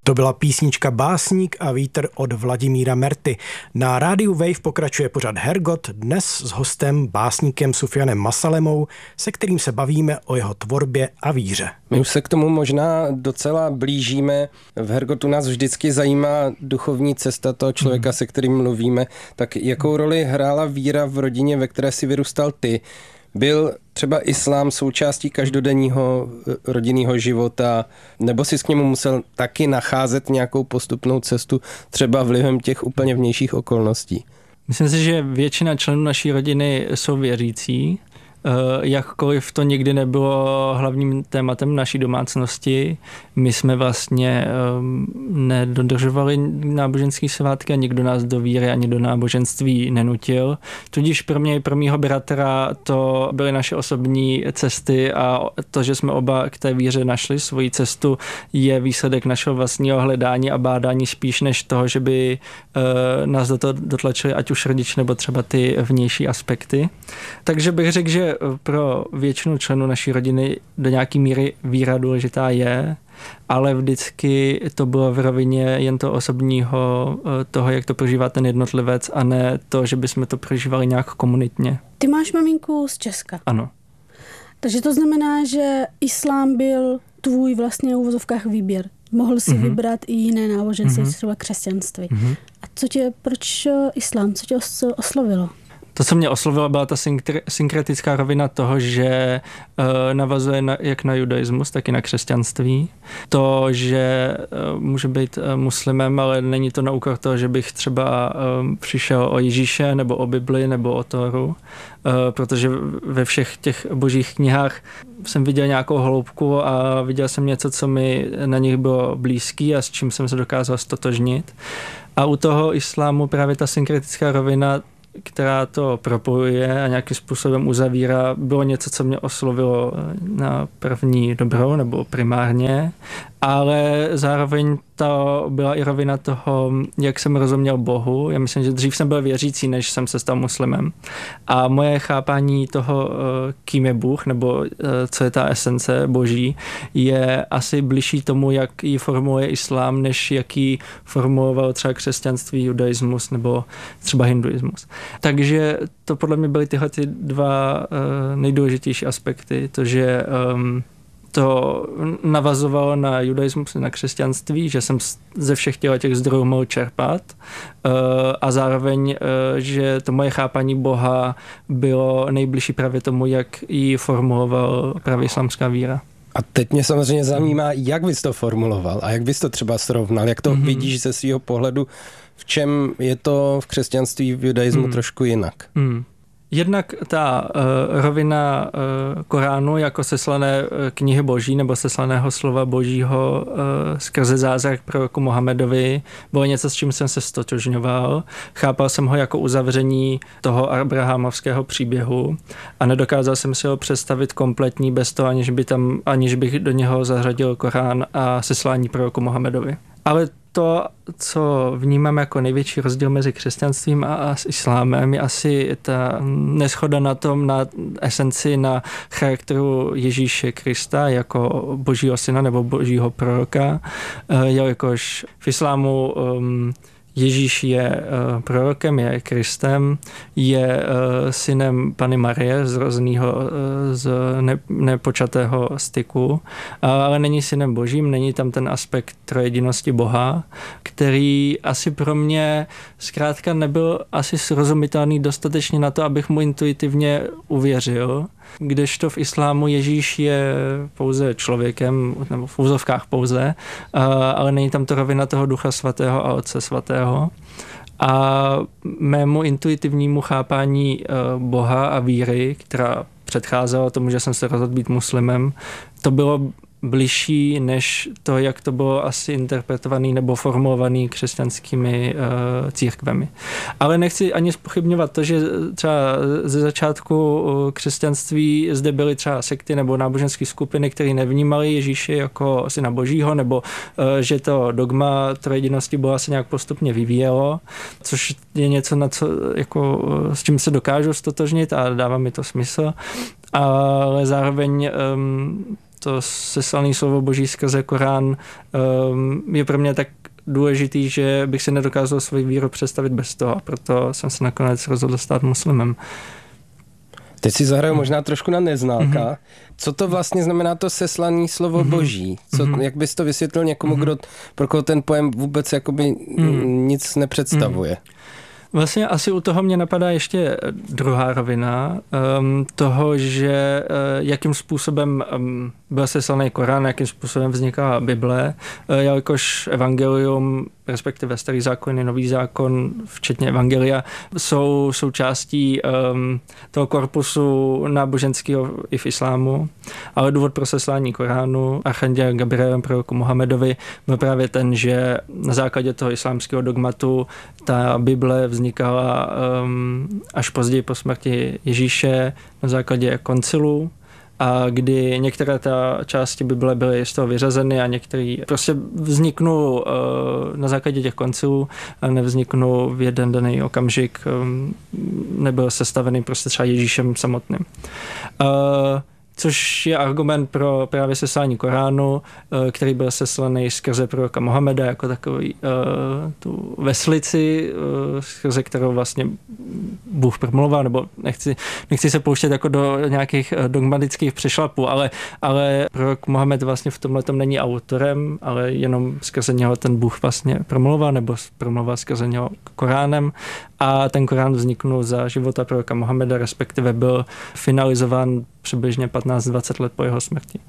To byla písnička Básník a vítr od Vladimíra Merty. Na rádiu Wave pokračuje pořad Hergot, dnes s hostem, básníkem Sufjanem Masalemou, se kterým se bavíme o jeho tvorbě a víře. My už se k tomu možná docela blížíme. V Hergotu nás vždycky zajímá duchovní cesta toho člověka, se kterým mluvíme. Tak jakou roli hrála víra v rodině, ve které si vyrůstal ty? Byl třeba islám součástí každodenního rodinného života, nebo si k němu musel taky nacházet nějakou postupnou cestu, třeba vlivem těch úplně vnějších okolností? Myslím si, že většina členů naší rodiny jsou věřící. Jakkoliv to nikdy nebylo hlavním tématem naší domácnosti. My jsme vlastně nedodržovali náboženský svátky a nikdo nás do víry ani do náboženství nenutil. Tudíž pro mě i pro mýho bratra to byly naše osobní cesty a to, že jsme oba k té víře našli svoji cestu, je výsledek našeho vlastního hledání a bádání spíš než toho, že by nás do toho dotlačili ať už rodiče nebo třeba ty vnější aspekty. Takže bych řekl, že pro většinu členů naší rodiny do nějaké míry víra důležitá je, ale vždycky to bylo v rovině jen to osobního, toho, jak to prožívá ten jednotlivec, a ne to, že bychom to prožívali nějak komunitně. Ty máš maminku z Česka. Ano. Takže to znamená, že islám byl tvůj vlastně v uvozovkách výběr. Mohl si vybrat i jiné náboženství, třeba křesťanství. A proč islám? Co tě oslovilo? To, co mě oslovilo, byla ta synkretická rovina toho, že navazuje jak na judaismus, tak i na křesťanství. To, že může být muslimem, ale není to na úkor toho, že bych třeba přišel o Ježíše, nebo o Bibli, nebo o Tóru, protože ve všech těch božích knihách jsem viděl nějakou hloubku a viděl jsem něco, co mi na nich bylo blízký a s čím jsem se dokázal stotožnit. A u toho islámu právě ta synkretická rovina, která to propojuje a nějakým způsobem uzavírá, bylo něco, co mě oslovilo na první dobrou nebo primárně, ale zároveň to byla i rovina toho, jak jsem rozuměl Bohu. Já myslím, že dřív jsem byl věřící, než jsem se stal muslimem. A moje chápání toho, kým je Bůh, nebo co je ta esence boží, je asi bližší tomu, jak ji formuluje islám, než jak ji formuloval třeba křesťanství, judaismus nebo třeba hinduismus. Takže to podle mě byly tyhle ty dva nejdůležitější aspekty. To, že to navazovalo na judaismus, na křesťanství, že jsem ze všech těch zdrojů mohl čerpat a zároveň, že to moje chápání Boha bylo nejbližší právě tomu, jak ji formuloval právě islámská víra. A teď mě samozřejmě zajímá, jak bys to formuloval a jak bys to třeba srovnal, jak to vidíš ze svého pohledu, v čem je to v křesťanství, v judaismu trošku jinak. Jednak ta rovina Koránu jako seslané knihy boží nebo seslaného slova božího skrze zázrak proroku Mohamedovi bylo něco, s čím jsem se stotožňoval. Chápal jsem ho jako uzavření toho abrahamovského příběhu a nedokázal jsem si ho představit kompletní bez toho, aniž bych do něho zařadil Korán a seslání proroku Mohamedovi. Ale to, co vnímám jako největší rozdíl mezi křesťanstvím a s islámem, je asi ta neshoda na tom, na esenci, na charakteru Ježíše Krista jako božího syna nebo božího proroka, jelikož v islámu Ježíš je prorokem, je Kristem, je synem Panny Marie, zrozeného z nepočatého styku, ale není synem božím, není tam ten aspekt trojedinosti Boha, který asi pro mě zkrátka nebyl asi srozumitelný dostatečně na to, abych mu intuitivně uvěřil. Kdežto v islámu Ježíš je pouze člověkem, nebo v úzovkách pouze, ale není tam to rovina toho Ducha svatého a Otce svatého. A mému intuitivnímu chápání Boha a víry, která předcházela tomu, že jsem se rozhodl být muslimem, to bylo bližší než to, jak to bylo asi interpretovaný nebo formulovaný křesťanskými církvemi. Ale nechci ani zpochybňovat to, že třeba ze začátku křesťanství zde byly třeba sekty nebo náboženské skupiny, které nevnímaly Ježíše jako syna božího, nebo že to dogma trojedinosti Boha se nějak postupně vyvíjelo, což je něco, na co, jako, s čím se dokážu stotožnit a dává mi to smysl. Ale zároveň to seslané slovo Boží skrze Korán je pro mě tak důležitý, že bych si nedokázal svoji víru představit bez toho. Proto jsem se nakonec rozhodl stát muslimem. Teď si zahraju možná trošku na neználka. Co to vlastně znamená to seslané slovo Boží? Jak bys to vysvětlil někomu, pro koho ten pojem vůbec jakoby nic nepředstavuje? Vlastně asi u toho mě napadá ještě druhá rovina toho, že jakým způsobem byl seslaný Korán, jakým způsobem vzniká Bible, jelikož evangelium, respektive Starý zákon i Nový zákon, včetně evangelia, jsou součástí toho korpusu náboženského i v islámu, ale důvod pro seslání Koránu archanděl Gabrielem proroku Mohamedovi byl právě ten, že na základě toho islámského dogmatu ta Bible vznikala až později po smrti Ježíše na základě koncilu, a kdy některé ta části Bible byly z toho vyřazeny a některé prostě vzniknou na základě těch koncilů a nevzniknou v jeden daný okamžik, nebyl sestavený prostě třeba Ježíšem samotným. Což je argument pro právě seslání Koránu, který byl seslaný skrze proroka Mohameda jako takový tu veslici, skrze kterou vlastně Bůh promluvil, nebo nechci se pouštět jako do nějakých dogmatických přešlapů, ale prorok Mohamed vlastně v tomhletom není autorem, ale jenom skrze něho ten Bůh vlastně promluvil, nebo promluvil skrze něho Koránem, a ten Korán vzniknul za života proroka Mohameda, respektive byl finalizován přibližně 15-20 let po jeho smrti.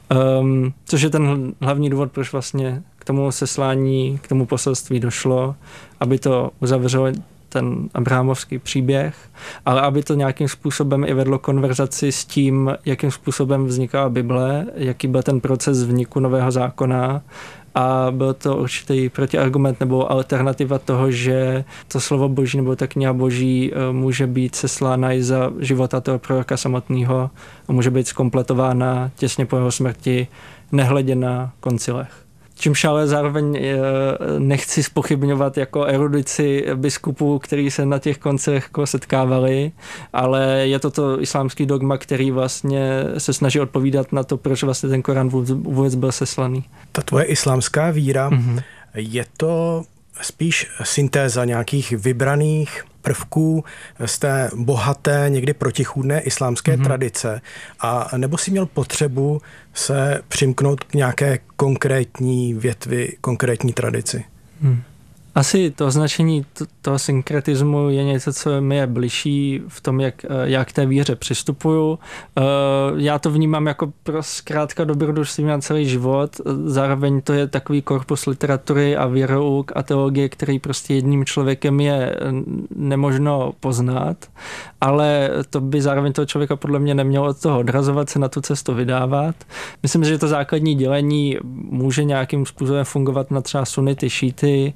Což je ten hlavní důvod, proč vlastně k tomu seslání, k tomu poselství došlo, aby to uzavřelo ten abrahamovský příběh, ale aby to nějakým způsobem i vedlo konverzaci s tím, jakým způsobem vznikala Bible, jaký byl ten proces vzniku Nového zákona, a byl to určitý protiargument nebo alternativa toho, že to slovo Boží nebo ta kniha Boží může být seslána i za života toho proroka samotného a může být zkompletována těsně po jeho smrti, nehledě na koncilech. Čímž ale zároveň nechci zpochybňovat jako erudici biskupů, kteří se na těch koncilech setkávali, ale je to islámský dogma, který vlastně se snaží odpovídat na to, proč vlastně ten Korán vůbec byl seslaný. Ta tvoje islámská víra, je to spíš syntéza nějakých vybraných prvků z té bohaté, někdy protichůdné islámské tradice, a nebo si měl potřebu se přimknout k nějaké konkrétní větvi, konkrétní tradici? Asi to označení toho synkretismu je něco, co mi je bližší v tom, jak k té víře přistupuju. Já to vnímám jako zkrátka dobrodružství na celý život. Zároveň to je takový korpus literatury a věrouk a teologie, který prostě jedním člověkem je nemožno poznat, ale to by zároveň toho člověka podle mě nemělo od toho odrazovat, se na tu cestu vydávat. Myslím, že to základní dělení může nějakým způsobem fungovat na třeba sunity, šíty,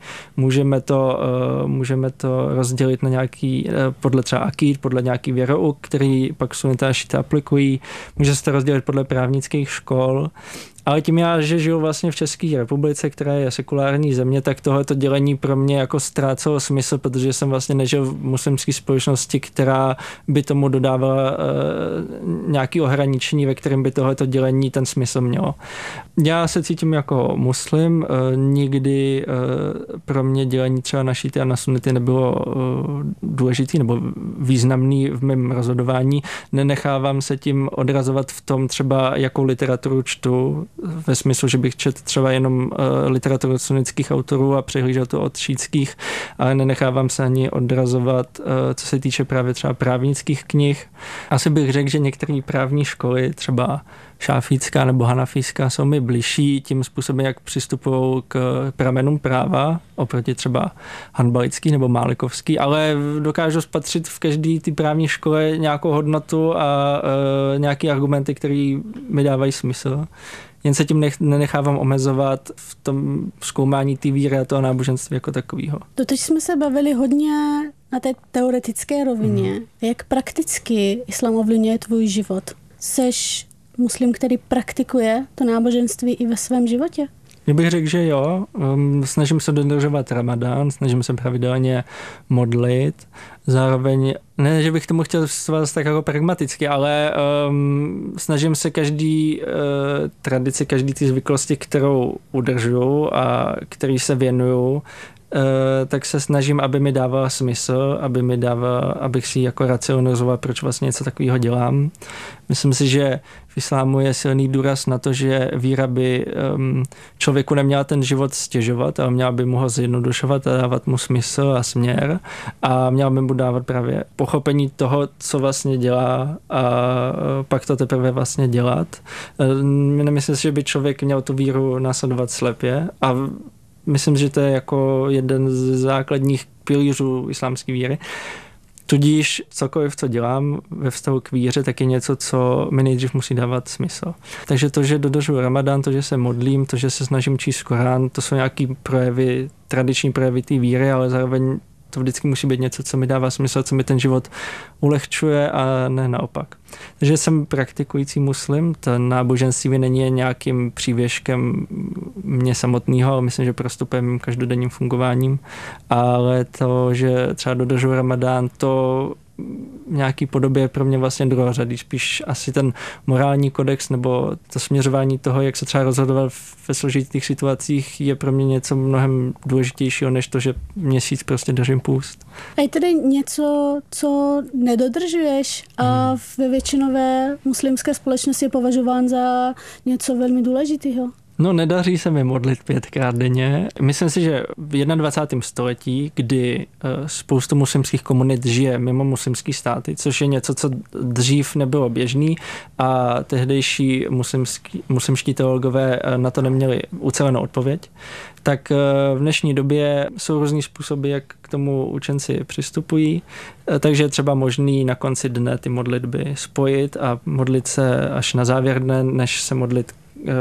můžeme to rozdělit na nějaký, podle třeba akíd, podle nějaký věrouk, který pak sunita a šíta aplikují. Může se to rozdělit podle právnických škol. Ale tím že žiju vlastně v České republice, která je sekulární země, tak tohleto dělení pro mě jako ztrácelo smysl, protože jsem vlastně nežil v muslimské společnosti, která by tomu dodávala nějaké ohraničení, ve kterém by tohleto dělení ten smysl mělo. Já se cítím jako muslim, nikdy pro mě dělení třeba na šíty a na sunity nebylo důležitý nebo významný v mém rozhodování. Nenechávám se tím odrazovat v tom třeba, jakou literaturu čtu, ve smyslu, že bych četl třeba jenom literaturu sunnických autorů a přehlížel to od šítských, ale nenechávám se ani odrazovat, co se týče právě třeba právnických knih. Asi bych řekl, že některé právní školy, třeba šáfícká nebo hanafíská, jsou mi bližší tím způsobem, jak přistupují k pramenům práva, oproti třeba hanbalický nebo málikovský, ale dokážu spatřit v každé ty právní škole nějakou hodnotu a nějaké argumenty, které mi dávají smysl. Jen se tím nenechávám omezovat v tom zkoumání té víry a toho náboženství jako takového. Doteď jsme se bavili hodně na té teoretické rovině. Jak prakticky islám ovlivňuje tvůj život? Seš muslim, který praktikuje to náboženství i ve svém životě? Já bych řekl, že jo. Snažím se dodržovat Ramadán, snažím se pravidelně modlit. Zároveň, ne, že bych tomu chtěl vstupovat tak jako pragmaticky, ale snažím se každý tradici, každý ty zvyklosti, kterou udržuju a který se věnuju, tak se snažím, aby mi dávala smysl, abych si jako racionalizoval, proč vlastně něco takového dělám. Myslím si, že v islámu je silný důraz na to, že víra by člověku neměla ten život stěžovat, ale měla by mu ho zjednodušovat a dávat mu smysl a směr a měla by mu dávat právě pochopení toho, co vlastně dělá a pak to teprve vlastně dělat. Nemyslím si, že by člověk měl tu víru následovat slepě a myslím, že to je jako jeden z základních pilířů islámské víry. Tudíž cokoliv, co dělám ve vztahu k víře, tak je něco, co mi nejdřív musí dávat smysl. Takže to, že dodržuji Ramadán, to, že se modlím, to, že se snažím číst Korán, to jsou nějaký projevy, tradiční projevy té víry, ale zároveň to vždycky musí být něco, co mi dává smysl, co mi ten život ulehčuje a ne naopak. Takže jsem praktikující muslim, to náboženství není nějakým přívěškem mě samotného, ale myslím, že prostupuje mým každodenním fungováním, ale to, že třeba dodržuji Ramadán, to v nějaký podobě je pro mě vlastně druhořadý. Spíš asi ten morální kodex nebo to směřování toho, jak se třeba rozhodovat ve složitých situacích, je pro mě něco mnohem důležitějšího, než to, že měsíc prostě držím půst. A je tedy něco, co nedodržuješ a ve většinové muslimské společnosti je považován za něco velmi důležitého? No, nedaří se mi modlit 5krát denně. Myslím si, že v 21. století, kdy spoustu muslimských komunit žije mimo muslimský státy, což je něco, co dřív nebylo běžný a tehdejší muslimští teologové na to neměli ucelenou odpověď, tak v dnešní době jsou různý způsoby, jak k tomu učenci přistupují. Takže je třeba možný na konci dne ty modlitby spojit a modlit se až na závěr dne, než se modlit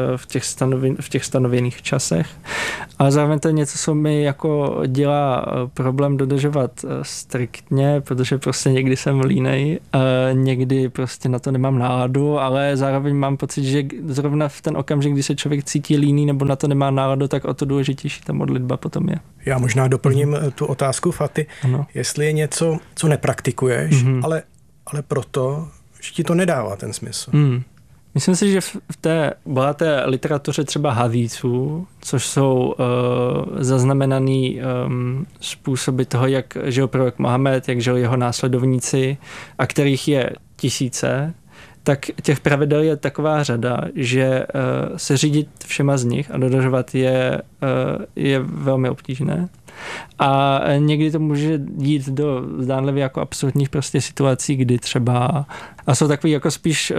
v těch stanovených časech. Ale zároveň to je něco, co mi jako dělá problém dodržovat striktně, protože prostě někdy jsem línej, někdy prostě na to nemám náladu, ale zároveň mám pocit, že zrovna v ten okamžik, kdy se člověk cítí líný nebo na to nemá náladu, tak o to důležitější ta modlitba potom je. Já možná doplním tu otázku, Faty. Ano. Jestli je něco, co nepraktikuješ, ale proto, že ti to nedává ten smysl. Myslím si, že v té bohaté literatuře třeba hadísů, což jsou zaznamenaný způsoby toho, jak žil prorok Mohamed, jak žil jeho následovníci, a kterých je tisíce, tak těch pravidel je taková řada, že se řídit všema z nich a dodržovat je velmi obtížné. A někdy to může jít do zdánlivě jako absurdních prostě situací, kdy třeba, a jsou takový jako spíš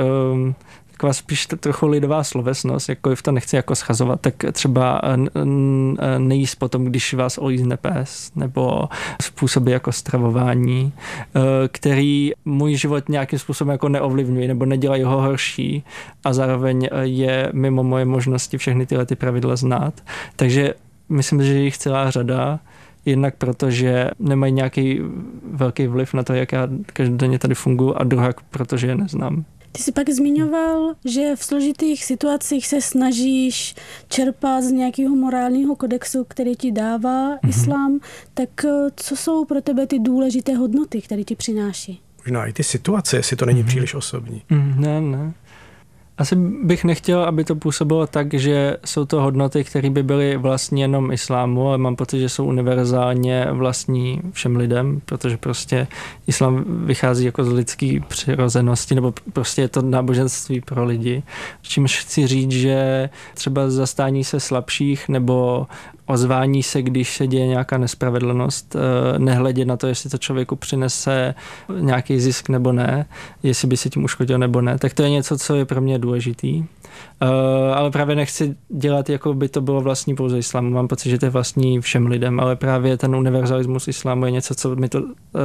trochu lidová slovesnost, jakkoliv to nechci jako schazovat, tak třeba nejíst potom, když vás olízne pes, nebo způsoby jako stravování, který můj život nějakým způsobem jako neovlivňují nebo nedělají ho horší a zároveň je mimo moje možnosti všechny tyhle ty pravidla znát. Takže myslím, že je jich celá řada, jednak proto, že nemají nějaký velký vliv na to, jak já každodenně tady funguji, a druhá, protože je neznám. Ty jsi pak zmiňoval, že v složitých situacích se snažíš čerpat z nějakého morálního kodexu, který ti dává islám. Tak co jsou pro tebe ty důležité hodnoty, které ti přináší? Možná i ty situace, jestli to není příliš osobní. Ne. Asi bych nechtěl, aby to působilo tak, že jsou to hodnoty, které by byly vlastní jenom islámu, ale mám pocit, že jsou univerzálně vlastní všem lidem, protože prostě islám vychází jako z lidské přirozenosti, nebo prostě je to náboženství pro lidi. Čímž chci říct, že třeba zastání se slabších nebo ozvání se, když se děje nějaká nespravedlnost, nehledě na to, jestli to člověku přinese nějaký zisk nebo ne, jestli by se tím uškodil nebo ne, tak to je něco, co je pro mě důležitý. Ale právě nechci dělat, jako by to bylo vlastní pouze islámu. Mám pocit, že to je vlastní všem lidem, ale právě ten univerzalismus islámu je něco, co mi to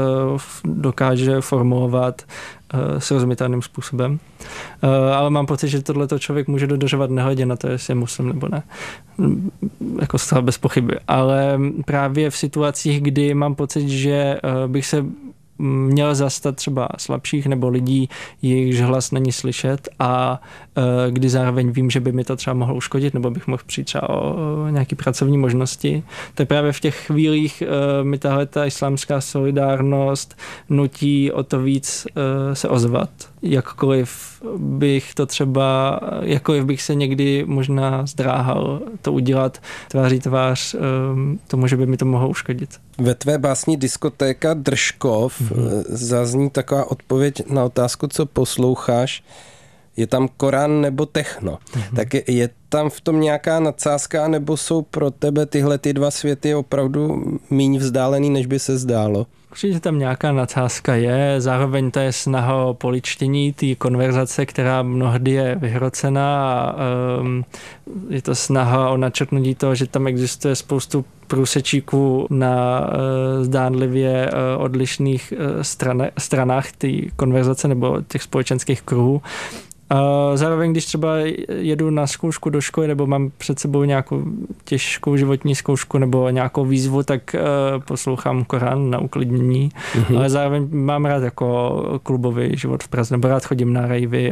dokáže formulovat srozumitelným způsobem. Ale mám pocit, že tohleto člověk může dodržovat nehledě na to, jestli je muslim nebo ne. Jako zcela bez pochyby. Ale právě v situacích, kdy mám pocit, že bych se měl zastat třeba slabších nebo lidí, jejichž hlas není slyšet a kdy zároveň vím, že by mi to třeba mohlo uškodit nebo bych mohl přijít třeba o nějaké pracovní možnosti. Tak právě v těch chvílích mi tahle ta islámská solidárnost nutí o to víc se ozvat. Jakkoliv bych to třeba, jakkoliv bych se někdy možná zdráhal to udělat tváří tvář tomu, že by mi to mohlo uškodit. Ve tvé básni Diskotéka Držkov zazní taková odpověď na otázku, co posloucháš. Je tam Korán nebo techno? Tak je tam v tom nějaká nadsázka, nebo jsou pro tebe tyhle ty dva světy opravdu míň vzdálený, než by se zdálo? Určitě tam nějaká nadsázka je, zároveň to je snaha o poličtění té konverzace, která mnohdy je vyhrocená a je to snaha o načrtnutí toho, že tam existuje spoustu průsečíků na zdánlivě odlišných stranách té konverzace nebo těch společenských kruhů. Zároveň, když třeba jedu na zkoušku do školy nebo mám před sebou nějakou těžkou životní zkoušku nebo nějakou výzvu, tak poslouchám Korán na uklidnění. Ale zároveň mám rád jako klubový život v Praze, nebo rád chodím na rejvy.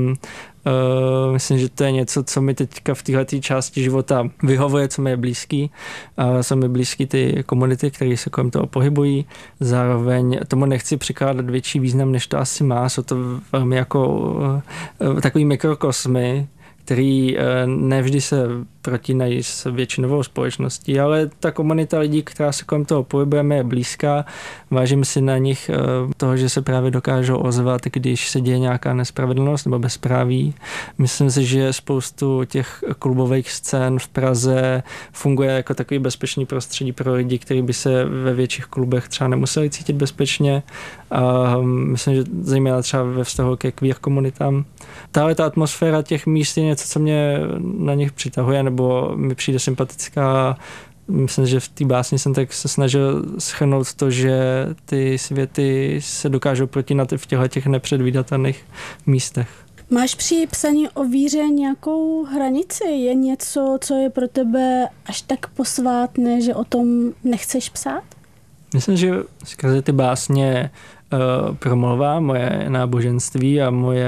Myslím, že to je něco, co mi teďka v této části života vyhovuje, co mi je blízký. Jsou mi blízký ty komunity, které se kolem toho pohybují. Zároveň tomu nechci přikládat větší význam, než to asi má. Jsou to velmi jako takový mikrokosmy, který nevždy se protínají s většinovou společností, ale ta komunita lidí, která se kolem toho pohybujeme, je blízká. Vážím si na nich toho, že se právě dokážou ozvat, když se děje nějaká nespravedlnost nebo bezpráví. Myslím si, že spoustu těch klubových scén v Praze funguje jako takový bezpečný prostředí pro lidi, kteří by se ve větších klubech třeba nemuseli cítit bezpečně. A myslím, že zejména třeba ve vztahu ke queer komunitám. Tahle ta atmosféra těch míst je něco, co mě na nich přitahuje, nebo mi přijde sympatická. Myslím, že v té básni jsem tak se snažil shrnout to, že ty světy se dokážou protínat i v těch nepředvídatelných místech. Máš při psaní o víře nějakou hranici? Je něco, co je pro tebe až tak posvátné, že o tom nechceš psát? Myslím, že skrze ty básně promlouvá moje náboženství a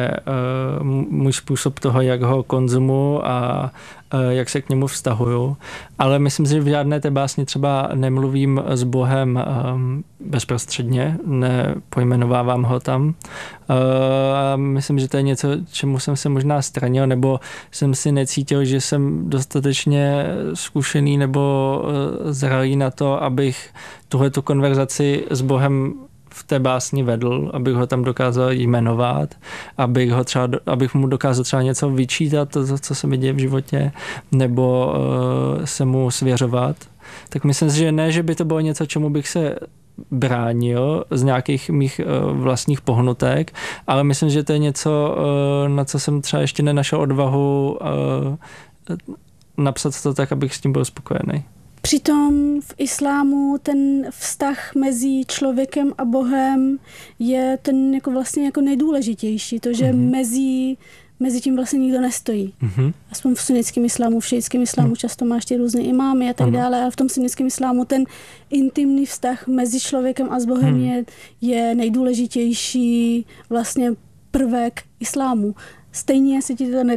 můj způsob toho, jak ho konzumuju a jak se k němu vztahuju. Ale myslím si, že v žádné té básni třeba nemluvím s Bohem bezprostředně, nepojmenovávám ho tam. A myslím, že to je něco, čemu jsem se možná stranil, nebo jsem si necítil, že jsem dostatečně zkušený nebo zralý na to, abych tuhletu konverzaci s Bohem v té básni vedl, abych ho tam dokázal jmenovat, abych mu dokázal třeba něco vyčítat, to, co se mi děje v životě, nebo se mu svěřovat. Tak myslím si, že ne, že by to bylo něco, čemu bych se bránil z nějakých mých vlastních pohnutek, ale myslím, že to je něco, na co jsem třeba ještě nenašel odvahu napsat to tak, abych s tím byl spokojený. Přitom v islámu ten vztah mezi člověkem a Bohem je ten jako vlastně jako nejdůležitější. To, že mezi tím vlastně nikdo nestojí. Aspoň v sunnickém islámu, v šíitském islámu často máš ty různé imámy a tak dále, ale v tom sunnickém islámu ten intimní vztah mezi člověkem a s Bohem je nejdůležitější vlastně prvek islámu. Stejně se ti to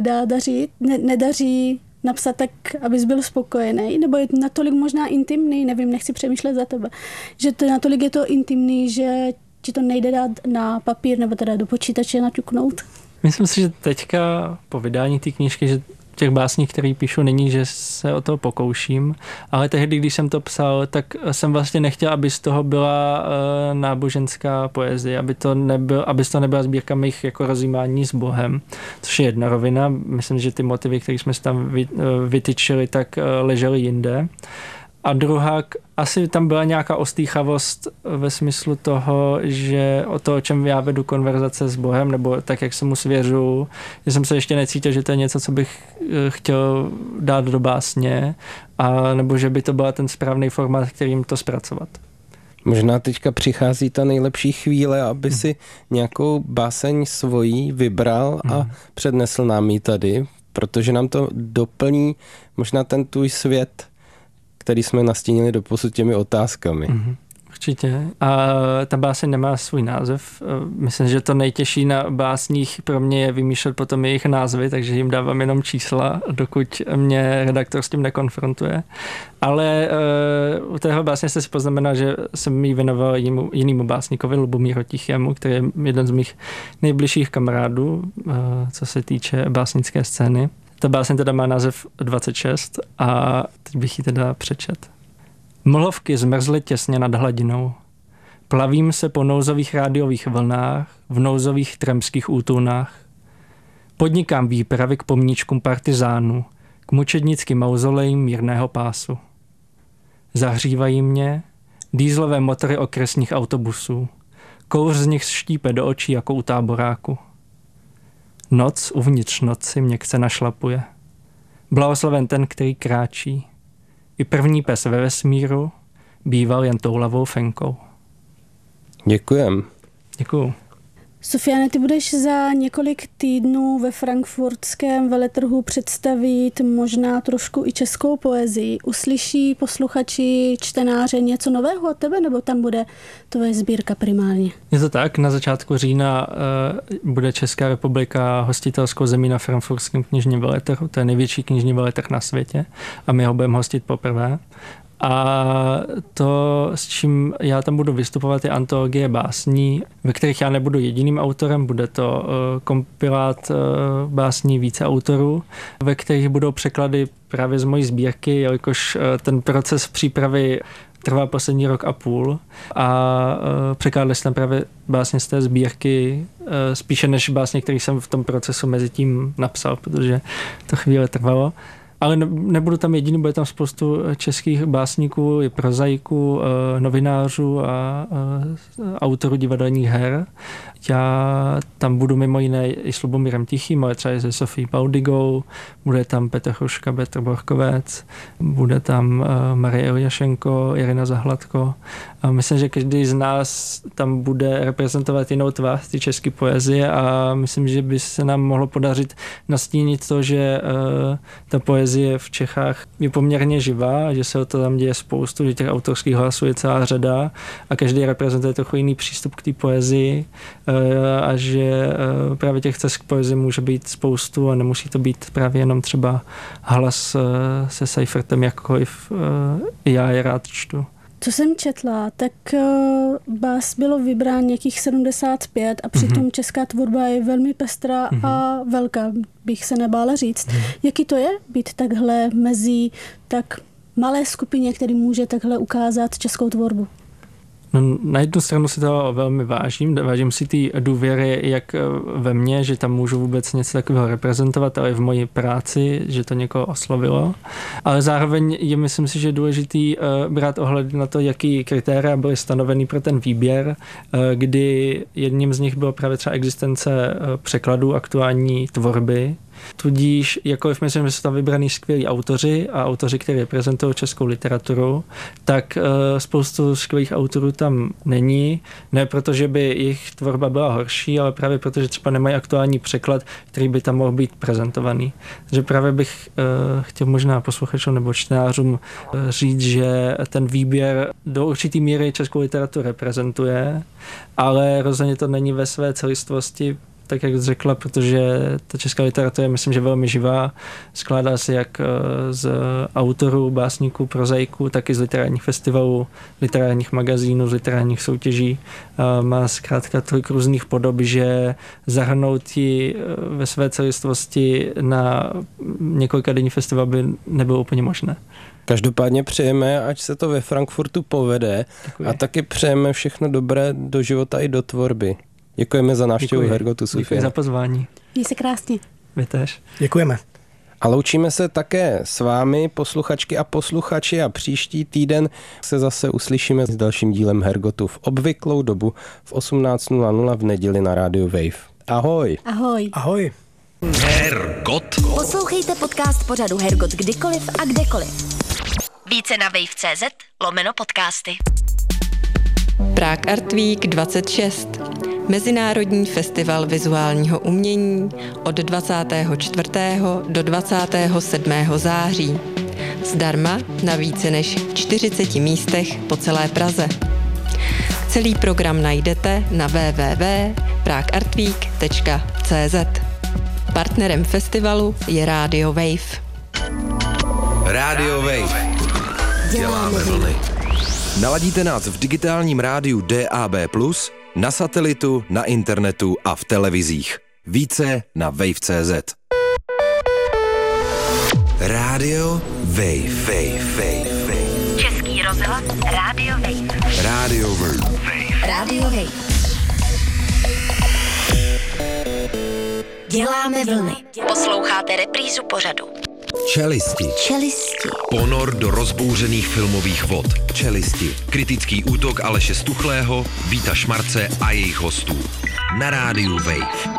nedaří napsat tak, abys byl spokojený, nebo je natolik možná intimní, nevím, nechci přemýšlet za tebe, že to natolik je to intimní, že ti to nejde dát na papír nebo teda do počítače naťuknout. Myslím si, že teďka po vydání té knížky, že těch básní, které píšu, není, že se o to pokouším, ale tehdy, když jsem to psal, tak jsem vlastně nechtěl, aby z toho byla náboženská poezie, aby to nebyla sbírka mých jako rozjímání s Bohem, což je jedna rovina. Myslím, že ty motivy, které jsme si tam vytyčili, tak ležely jinde. A druhá, asi tam byla nějaká ostýchavost ve smyslu toho, že o to, o čem já vedu konverzace s Bohem, nebo tak, jak se mu svěřu, že jsem se ještě necítil, že to je něco, co bych chtěl dát do básně, a nebo že by to byla ten správný formát, kterým to zpracovat. Možná teďka přichází ta nejlepší chvíle, aby si nějakou báseň svojí vybral a přednesl nám ji tady, protože nám to doplní možná ten tvůj svět, který jsme nastínili doposud těmi otázkami. Určitě. A ta báseň nemá svůj název. Myslím, že to nejtěžší na básních pro mě je vymýšlet potom jejich názvy, takže jim dávám jenom čísla, dokud mě redaktor s tím nekonfrontuje. Ale u téhle básně jste si poznamenal, že jsem jí věnoval jinému básníkovi, Lubomíru Tichému, který je jeden z mých nejbližších kamarádů, co se týče básnické scény. Ta báseň teda má název 26 a teď bych ji teda přečet. Mlhovky zmrzly těsně nad hladinou. Plavím se po nouzových rádiových vlnách, v nouzových tremských útulnách. Podnikám výpravy k pomníčkům partizánů, k mučednickým mauzolejím mírného pásu. Zahřívají mě dýzlové motory okresních autobusů. Kouř z nich štípe do očí jako u táboráku. Noc uvnitř noci měkce našlapuje. Blahoslaven ten, který kráčí. I první pes ve vesmíru býval jen toulavou fenkou. Děkujem. Děkuju. Sofiane, ty budeš za několik týdnů ve frankfurtském veletrhu představit možná trošku i českou poezii. Uslyší posluchači, čtenáře něco nového od tebe, nebo tam bude tvoje sbírka primárně? Je to tak, na začátku října bude Česká republika hostitelskou zemí na frankfurtském knižním veletrhu. To je největší knižní veletrh na světě a my ho budeme hostit poprvé. A to, s čím já tam budu vystupovat, je antologie básní, ve kterých já nebudu jediným autorem, bude to kompilát básní více autorů, ve kterých budou překlady právě z mojí sbírky, jelikož ten proces přípravy trvá poslední rok a půl a překládali jsem právě básně z té sbírky spíše než básně, které jsem v tom procesu mezi tím napsal, protože to chvíli trvalo. Ale nebudu tam jediný, bude tam spoustu českých básníků, i prozaiků, novinářů a autorů divadelních her. Já tam budu mimo jiné i s Lubomírem Tichým, ale třeba i se Sofií Paudigou, bude tam Petr Hruška, Petr Borkovec, bude tam Marie Iljašenko, Irina Zahladko. A myslím, že každý z nás tam bude reprezentovat jinou tvář ty české poezie a myslím, že by se nám mohlo podařit nastínit to, že ta poezie v Čechách je poměrně živá, že se o to tam děje spoustu, že těch autorských hlasů je celá řada a každý reprezentuje trochu jiný přístup k té poezii a že právě těch cest k poezii může být spoustu a nemusí to být právě jenom třeba hlas se Seifertem, jakkoliv já je rád čtu. Co jsem četla, tak bás bylo vybrán nějakých 75 a přitom česká tvorba je velmi pestrá a velká, bych se nebála říct. Jaký to je být takhle mezi tak malé skupině, který může takhle ukázat českou tvorbu? No, na jednu stranu si to velmi vážím si ty důvěry jak ve mně, že tam můžu vůbec něco takového reprezentovat, ale i v mojí práci, že to někoho oslovilo. Ale zároveň je, myslím si, že je důležitý brát ohled na to, jaký kritéria byly stanoveny pro ten výběr, kdy jedním z nich bylo právě třeba existence překladů aktuální tvorby. Tudíž, jakkoliv myslím, že jsou tam vybraný skvělí autoři a autoři, kteří reprezentují českou literaturu, tak spoustu skvělých autorů tam není. Ne proto, že by jejich tvorba byla horší, ale právě proto, že třeba nemají aktuální překlad, který by tam mohl být prezentovaný. Takže právě bych chtěl možná posluchačům nebo čtenářům říct, že ten výběr do určitý míry českou literaturu reprezentuje, ale rozhodně to není ve své celistvosti, tak jak řekla, protože ta česká literatura je, myslím, že velmi živá. Skládá se jak z autorů, básníků, prozaiků, tak i z literárních festivalů, literárních magazínů, z literárních soutěží. Má zkrátka tolik různých podob, že zahrnout ji ve své celistvosti na několika denní festival by nebylo úplně možné. Každopádně přejeme, ať se to ve Frankfurtu povede. Děkuji. A taky přejeme všechno dobré do života i do tvorby. Děkujeme za návštěvu Hergotu, Sofie. Děkuji za pozvání. Měj se krásně. Vy též. Děkujeme. A loučíme se také s vámi, posluchačky a posluchači, a příští týden se zase uslyšíme s dalším dílem Hergotu v obvyklou dobu v 18:00 v neděli na rádiu Wave. Ahoj. Ahoj. Ahoj. Hergot. Poslouchejte podcast pořadu Hergot kdykoliv a kdekoliv. Více na wave.cz/podcasty. Prague Art Week 26. Mezinárodní festival vizuálního umění od 24. do 27. září. Zdarma na více než 40 místech po celé Praze. Celý program najdete na www.pragartweek.cz. Partnerem festivalu je Radio Wave. Radio Wave. Děláme vlny. Naladíte nás v digitálním rádiu DAB+, na satelitu, na internetu a v televizích. Více na wave.cz. Radio Wave. Český rozhlas Radio Wave. Radio Wave. Radio Wave. Děláme vlny. Posloucháte reprízu pořadu. Čelisti. Ponor do rozbouřených filmových vod. Čelisti. Kritický útok Aleše Stuchlého, Víta Šmarce a jejich hostů. Na rádiu Wave.